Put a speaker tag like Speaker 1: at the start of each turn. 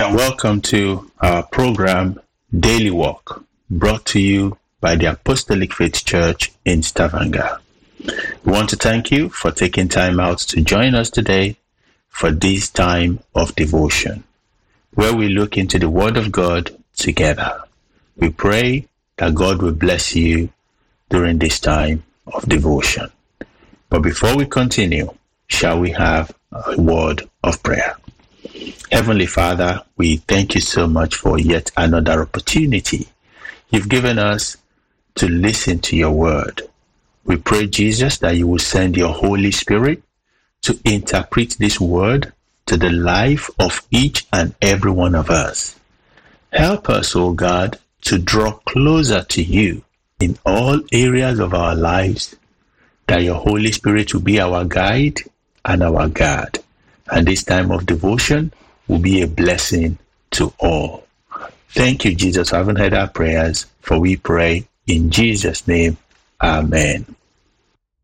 Speaker 1: and welcome to our program Daily Walk, brought to you by the Apostolic Faith Church in Stavanger. We want to thank you for taking time out to join us today for this time of devotion, where we look into the Word of God together. We pray that God will bless you during this time of devotion. But before we continue, shall we have a word of prayer? Heavenly Father, we thank you so much for yet another opportunity you've given us to listen to your word. We pray, Jesus, that you will send your Holy Spirit to interpret this word to the life of each and every one of us. Help us, O God, to draw closer to you in all areas of our lives, that your Holy Spirit will be our guide and our guard. And this time of devotion will be a blessing to all. Thank you, Jesus, for having heard our prayers, for we pray in Jesus' name. Amen.